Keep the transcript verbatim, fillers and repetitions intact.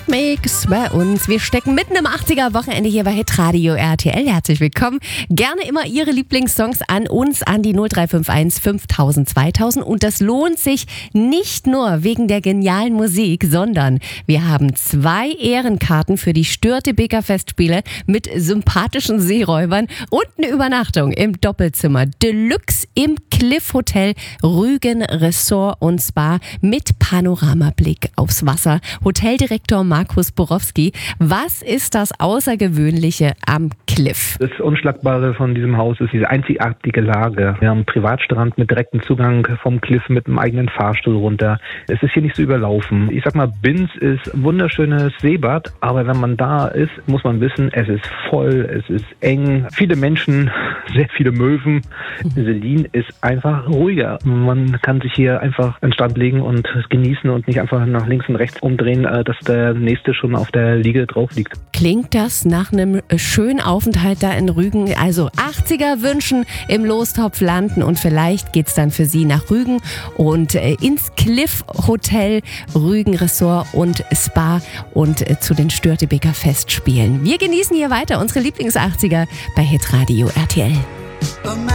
Mix bei uns. Wir stecken mitten im achtziger-Wochenende hier bei Hitradio R T L. Herzlich willkommen. Gerne immer Ihre Lieblingssongs an uns, an die null drei fünf eins fünftausend zweitausend. Und das lohnt sich nicht nur wegen der genialen Musik, sondern wir haben zwei Ehrenkarten für die Störtebeker-Festspiele mit sympathischen Seeräubern und eine Übernachtung im Doppelzimmer Deluxe im Cliff Hotel Rügen Resort und Spa mit Panoramablick aufs Wasser. Hoteldirektor Markus Borowski, was ist das Außergewöhnliche am Cliff? Das Unschlagbare von diesem Haus ist diese einzigartige Lage. Wir haben einen Privatstrand mit direktem Zugang vom Cliff mit einem eigenen Fahrstuhl runter. Es ist hier nicht so überlaufen. Ich sag mal, Binz ist ein wunderschönes Seebad, aber wenn man da ist, muss man wissen, es ist voll, es ist eng, viele Menschen, sehr viele Möwen. Selin ist einfach ruhiger. Man kann sich hier einfach an den Strand legen und genießen und nicht einfach nach links und rechts umdrehen, dass der nächste schon auf der Liege drauf liegt. Klingt das nach einem schönen Aufenthalt da in Rügen? Also achtziger wünschen, im Lostopf landen und vielleicht geht's dann für Sie nach Rügen und äh, ins Cliff Hotel Rügen Resort und Spa und äh, zu den Störtebeker Festspielen. Wir genießen hier weiter unsere Lieblings-achtziger bei Hitradio R T L.